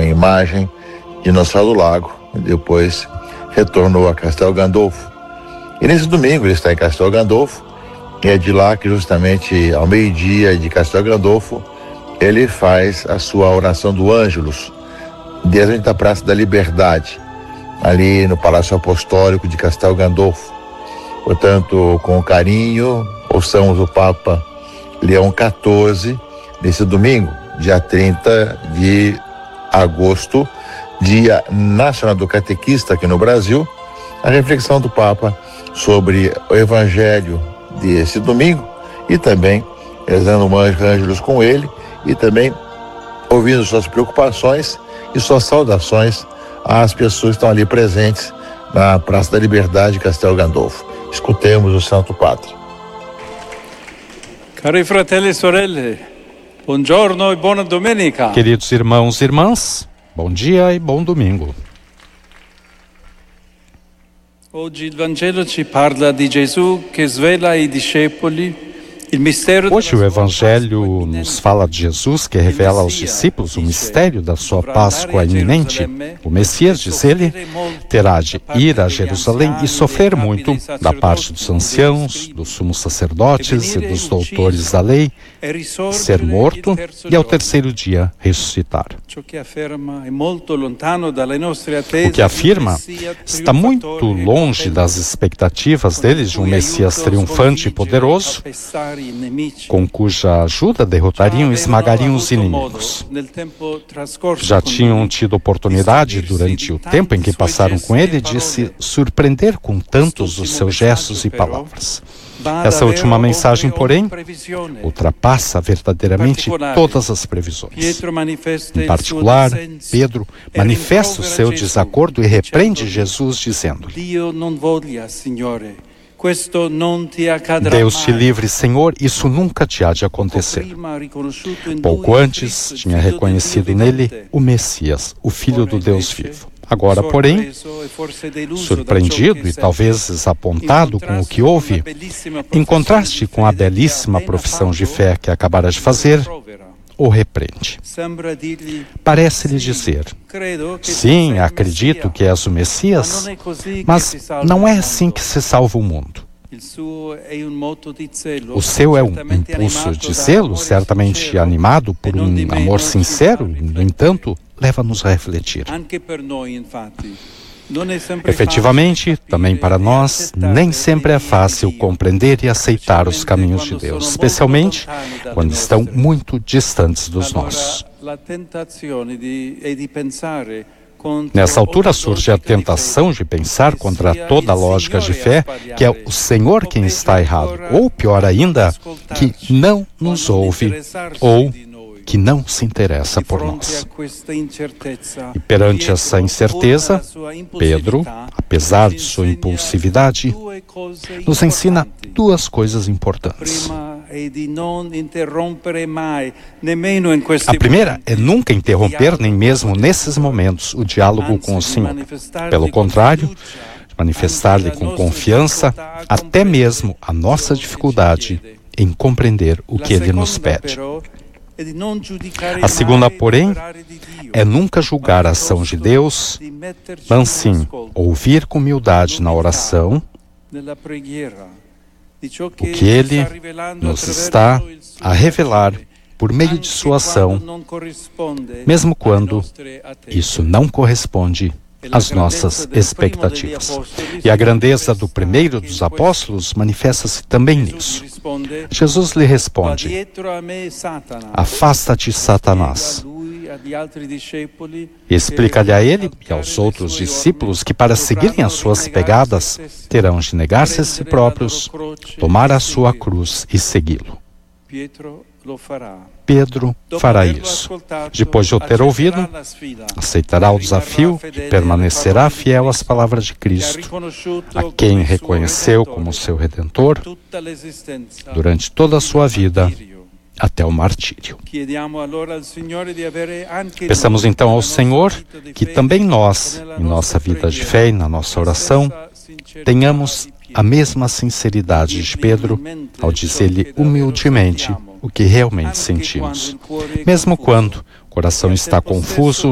uma imagem de Nossa Senhora do Lago, e depois retornou a Castel Gandolfo. E nesse domingo ele está em Castel Gandolfo, e é de lá que justamente ao meio-dia de Castel Gandolfo ele faz a sua oração do Ângelus, diante da Praça da Liberdade, ali no Palácio Apostólico de Castel Gandolfo. Portanto, com carinho, ouçamos o Papa Leão XIV nesse domingo, dia 30 de agosto, Dia Nacional do Catequista aqui no Brasil, a reflexão do Papa sobre o Evangelho desse domingo e também rezando o Ângelus com ele e também ouvindo suas preocupações e suas saudações às pessoas que estão ali presentes na Praça da Liberdade, Castel Gandolfo. Escutemos o Santo Padre. Cari fratelli e sorelle, buongiorno e buona domenica. Queridos irmãos e irmãs, bom dia e bom domingo. Oggi il Vangelo ci parla di Gesù che svela ai discepoli. Hoje o Evangelho nos fala de Jesus que revela aos discípulos o mistério da sua Páscoa iminente. O Messias, diz ele, terá de ir a Jerusalém e sofrer muito da parte dos anciãos, dos sumos sacerdotes e dos doutores da lei, ser morto e ao terceiro dia ressuscitar. O que afirma está muito longe das expectativas deles de um Messias triunfante e poderoso, com cuja ajuda derrotariam e esmagariam os inimigos. Já tinham tido oportunidade, durante o tempo em que passaram com ele, de se surpreender com tantos dos seus gestos e palavras. Essa última mensagem, porém, ultrapassa verdadeiramente todas as previsões. Em particular, Pedro manifesta o seu desacordo e repreende Jesus, dizendo: Deus te livre, Senhor, isso nunca te há de acontecer. Pouco antes, tinha reconhecido nele o Messias, o Filho do Deus vivo. Agora, porém, surpreendido e talvez desapontado com o que houve, em contraste com a belíssima profissão de fé que acabara de fazer, o repreende. Parece-lhe dizer: sim, acredito que és o Messias, mas não é assim que se salva o mundo. O seu é um impulso de zelo, certamente animado por um amor sincero, no entanto, leva-nos a refletir. Efetivamente, também para nós, nem sempre é fácil compreender e aceitar os caminhos de Deus, especialmente quando estão muito distantes dos nossos. Nessa altura surge a tentação de pensar contra toda a lógica de fé que é o Senhor quem está errado, ou pior ainda, que não nos ouve ou que não se interessa por nós. E perante essa incerteza, Pedro, apesar de sua impulsividade, nos ensina duas coisas importantes. A primeira é nunca interromper, nem mesmo nesses momentos, o diálogo com o Senhor. Pelo contrário, manifestar-lhe com confiança até mesmo a nossa dificuldade em compreender o que Ele nos pede. A segunda, porém, é nunca julgar a ação de Deus, mas sim ouvir com humildade na oração o que Ele nos está a revelar por meio de sua ação, mesmo quando isso não corresponde às nossas expectativas. E a grandeza do primeiro dos apóstolos manifesta-se também nisso. Jesus lhe responde: afasta-te, Satanás. E explica-lhe a ele e aos outros discípulos que para seguirem as suas pegadas terão de negar-se a si próprios, tomar a sua cruz e segui-lo. Pedro fará isso. Depois de o ter ouvido, aceitará o desafio e permanecerá fiel às palavras de Cristo, a quem reconheceu como seu Redentor durante toda a sua vida, até o martírio. Peçamos então ao Senhor que também nós, em nossa vida de fé e na nossa oração, tenhamos a mesma sinceridade de Pedro ao dizer-lhe humildemente o que realmente sentimos. Mesmo quando o coração está confuso,